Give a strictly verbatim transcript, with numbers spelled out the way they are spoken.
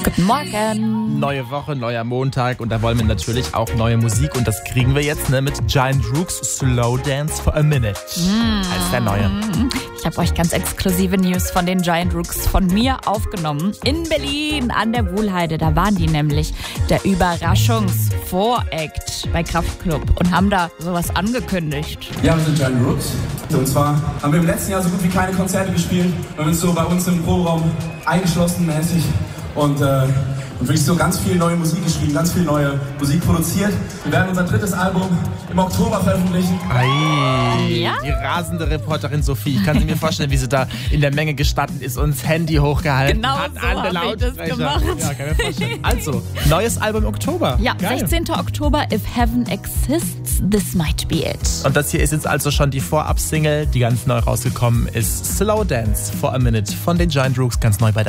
Guten Morgen. Neue Woche, neuer Montag und da wollen wir natürlich auch neue Musik und das kriegen wir jetzt ne, mit Giant Rooks Slow Dance for a Minute. Mm. Als der neue. Ich habe euch ganz exklusive News von den Giant Rooks von mir aufgenommen. In Berlin an der Wuhlheide, da waren die nämlich der Überraschungsvoract bei Kraftklub und haben da sowas angekündigt. Ja, wir sind Giant Rooks und zwar haben wir im letzten Jahr so gut wie keine Konzerte gespielt. Wir haben uns so bei uns im Proberaum eingeschlossen mäßig und, äh, und wirklich so ganz viel neue Musik geschrieben, ganz viel neue Musik produziert. Wir werden unser drittes Album im Oktober veröffentlichen. Ei, Ja? Die rasende Reporterin Sophie. Ich kann sie mir vorstellen, wie sie da in der Menge gestanden ist und das Handy hochgehalten Genau hat. so an der hab ich das Lautsprecher. gemacht. Ja, kann ich mir vorstellen. Also, neues Album im Oktober. Ja, Geil. sechzehnten Oktober, If Heaven Exists, This Might Be It. Und das hier ist jetzt also schon die Vorab-Single, die ganz neu rausgekommen ist. Slow Dance for a Minute von den Giant Rooks, ganz neu bei der